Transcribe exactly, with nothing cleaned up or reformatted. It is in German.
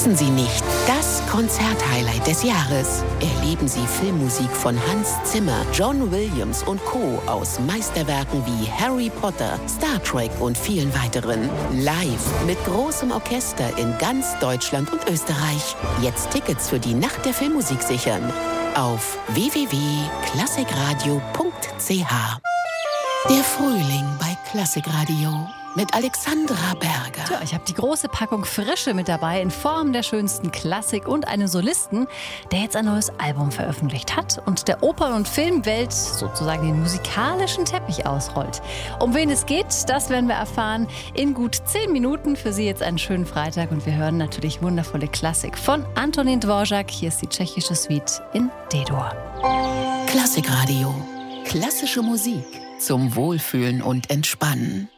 Verpassen Sie nicht das Konzerthighlight des Jahres. Erleben Sie Filmmusik von Hans Zimmer, John Williams und Co. aus Meisterwerken wie Harry Potter, Star Trek und vielen weiteren. Live mit großem Orchester in ganz Deutschland und Österreich. Jetzt Tickets für die Nacht der Filmmusik sichern. Auf w w w punkt klassikradio punkt c h. Der Frühling bei Klassikradio. Mit Alexandra Berger. Tja, ich habe die große Packung Frische mit dabei in Form der schönsten Klassik und einen Solisten, der jetzt ein neues Album veröffentlicht hat und der Opern- und Filmwelt sozusagen den musikalischen Teppich ausrollt. Um wen es geht, das werden wir erfahren in gut zehn Minuten. Für Sie jetzt einen schönen Freitag und wir hören natürlich wundervolle Klassik von Antonín Dvořák. Hier ist die tschechische Suite in D-Dur. Klassikradio. Klassische Musik zum Wohlfühlen und Entspannen.